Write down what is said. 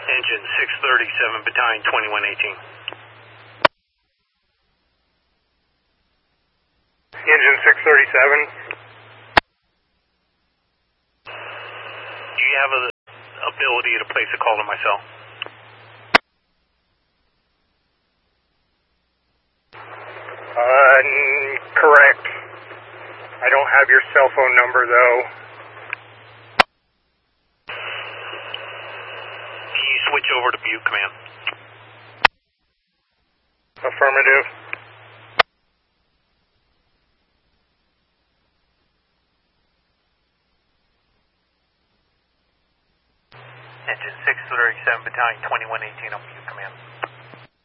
Engine 637, Battalion 2118. Engine 637. Do you have the ability to place a call to my cell? Correct. I don't have your cell phone number, though. Can you switch over to Butte Command? Affirmative. Engine 637, Battalion 2118 on Butte Command.